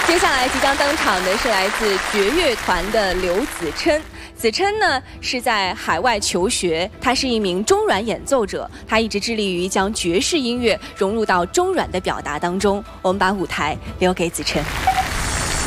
接下来即将登场的是来自爵乐团的刘子琛。子琛呢是在海外求学，他是一名中阮演奏者，他一直致力于将爵士音乐融入到中阮的表达当中。我们把舞台留给子琛。